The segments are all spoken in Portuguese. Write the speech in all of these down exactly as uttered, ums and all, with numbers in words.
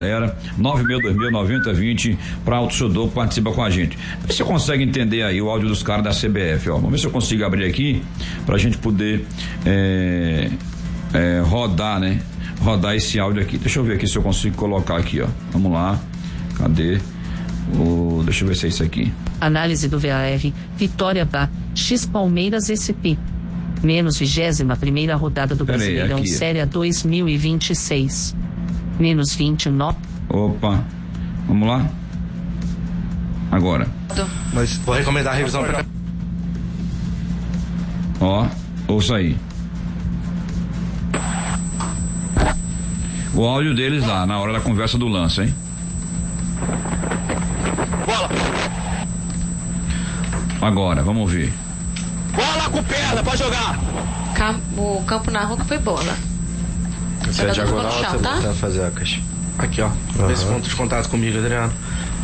Era nove seis dois mil, noventa vinte para Auto Sudor, participa com a gente. Vê se você consegue entender aí o áudio dos caras da C B F, ó. Vamos ver se eu consigo abrir aqui pra gente poder é, é, rodar, né? Rodar esse áudio aqui. Deixa eu ver aqui se eu consigo colocar aqui, ó. Vamos lá. Cadê? O, deixa eu ver se é isso aqui. Análise do V A R, Vitória Bá, X Palmeiras S P. Menos vigésima primeira rodada do Pera Brasileirão aí, Série A dois mil e vinte e seis. Menos vinte e nove. Opa, vamos lá? Agora. Mas vou recomendar a revisão pra... Ó, ouça aí. O áudio deles lá, na hora da conversa do lance, hein? Bola! Agora, vamos ver. Bola com perna, pode jogar! O campo na rua que foi bola. Você é diagonal, chão, você tá? vai fazer a caixa. Aqui, ó. Uhum. Esse ponto de contato comigo, Adriano.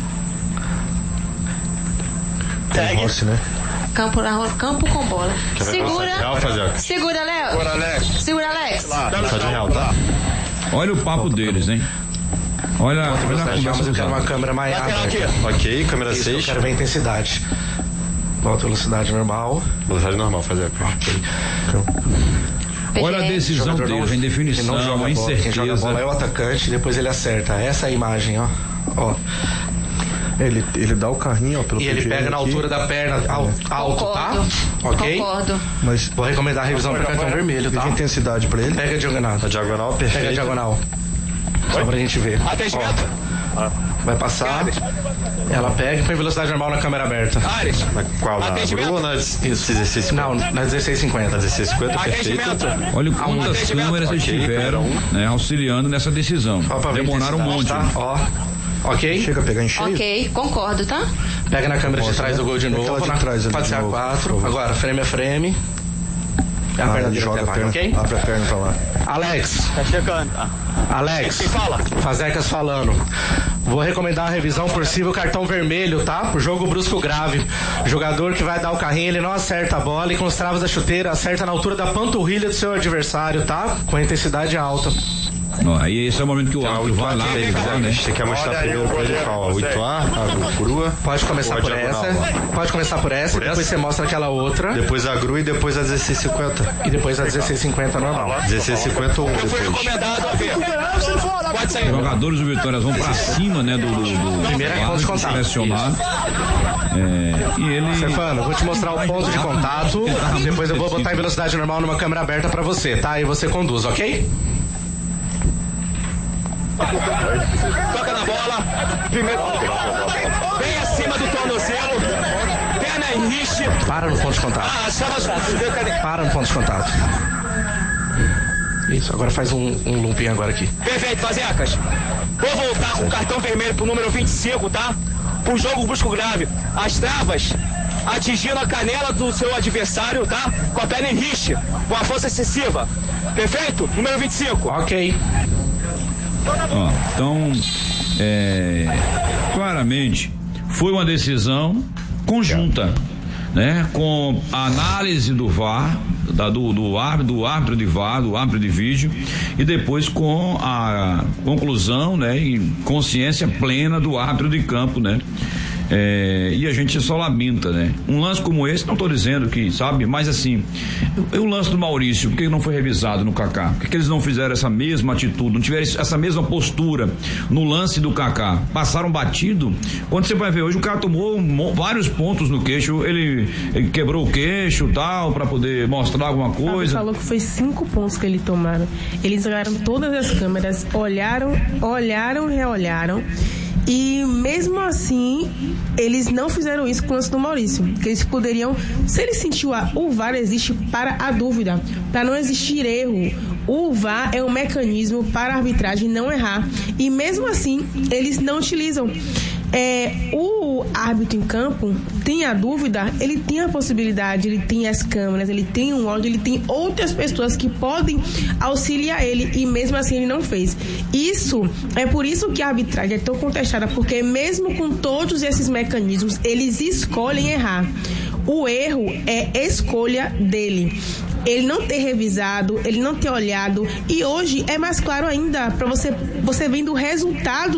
Tem Rossi, né? Campo na rua, campo com bola. Segura. Real fazer a... Segura, Léo. Bora, Alex. Segura, Alex. Fazer real, tá? Olha o papo deles, hein? Olha, olha a conversa Mas eu dos quero uma caras. câmera mais Lateral aqui. aberta. Ok, câmera Isso, eu seis. quero ver a intensidade. Volta a velocidade normal. Velocidade normal, fazer a caixa. Olha a decisão Jogador deles, não- em quem não definição, joga a a bola, Quem joga a incerteza. bola é o atacante, depois ele acerta. Essa é a imagem, ó. Ó. Ele, ele dá o carrinho, ó, pelo E que ele eu vi pega na aqui. altura da perna al- alto, tá? Concordo. Ok? Concordo. Mas Vou recomendar a revisão para cartão vermelho, veja tá? a intensidade pra ele. Pega a diagonal. A diagonal, Pega a perfeito. diagonal. Só pra gente ver. Atendimento. Ó, vai passar. Ela pega e põe velocidade normal na câmera aberta. Ares. Na qual? Na Atendimento. Gru ou na dezesseis Não, cinquenta? na dezesseis cinquenta. Na dezesseis cinquenta, perfeito. Atendimento. Olha quantas atendimento. câmeras eles Ok, tiveram, né, auxiliando nessa decisão. Ó, pra ver a Demoraram um monte. intensidade, tá? Ó. Ok? Chega a pegar em cheio. Ok, concordo, tá? Pega na câmera de Mostra, trás né? do gol de novo. Aquela de na- trás ali Pode de ser a novo, por quatro. favor. Agora, frame a frame. É a Ah, perna ele direita joga a vai, perna, ok? abre a perna pra lá. Alex. Tá chegando. Alex. Quem fala? Fazecas falando. Vou recomendar a revisão possível cartão vermelho, tá? Por jogo brusco grave. Jogador que vai dar o carrinho, ele não acerta a bola e com os travos da chuteira acerta na altura da panturrilha do seu adversário, tá? Com a intensidade alta. Ó, aí esse é o momento que o árbitro vai lá, Ele, né? Você quer mostrar primeiro pra ele qual? oito A, a grua. Pode começar Ou a por diagonal, essa. ó. Pode começar por essa, Por depois essa? você mostra aquela outra. Depois a grua e depois a dezesseis cinquenta. E depois a dezesseis cinquenta normal. dezesseis cinquenta ou um Eu fui depois. recomendado a ver. Pode sair. Os jogadores do Vitória vão pra cima, né, do, do, do Primeiro é ponto de contato. selecionado. É, e ele... Stefano, vou te mostrar o ponto de contato. Depois eu vou botar em velocidade normal numa câmera aberta pra você, tá? Aí você conduz, ok? Toca na bola. Primeiro. Bem acima do tornozelo. Perna em riche. Para no ponto de contato. Ah, chama as. Cadê? Para no ponto de contato. Isso, agora faz um, um looping agora aqui. Perfeito, Fazecas. Vou voltar com o cartão vermelho pro número vinte e cinco, tá? Pro jogo brusco grave. As travas atingindo a canela do seu adversário, tá? Com a perna em riche. Com a força excessiva. Perfeito? Número vinte e cinco. Ok. Ó, então, é, claramente, foi uma decisão conjunta, né? Com a análise do V A R, da, do, do, árbitro, do árbitro de V A R, do árbitro de vídeo, e depois com a conclusão, né? E consciência plena do árbitro de campo, né? É, e a gente só lamenta, né? Um lance como esse, não estou dizendo que, sabe, mas assim, o lance do Maurício, por que não foi revisado no Kaká? Por que, que eles não fizeram essa mesma atitude, não tiveram essa mesma postura no lance do Kaká? Passaram batido. Quando você vai ver hoje, o cara tomou um, vários pontos no queixo, ele, ele quebrou o queixo e tal, para poder mostrar alguma coisa. Fábio falou que foi cinco pontos que eles tomaram. Eles olharam todas as câmeras, olharam, olharam, reolharam. E mesmo assim, eles não fizeram isso com o lance do Maurício. Que eles poderiam, se ele sentiu a, o V A R existe para a dúvida, para não existir erro. O V A R é um mecanismo para a arbitragem não errar. E mesmo assim, eles não utilizam. É, o árbitro em campo tem a dúvida, ele tem a possibilidade, ele tem as câmeras, ele tem um áudio, ele tem outras pessoas que podem auxiliar ele, e mesmo assim ele não fez. Isso, é por isso que a arbitragem é tão contestada, porque mesmo com todos esses mecanismos, eles escolhem errar. O erro é escolha dele. ele não ter revisado, ele não ter olhado, e hoje é mais claro ainda para você, você vendo o resultado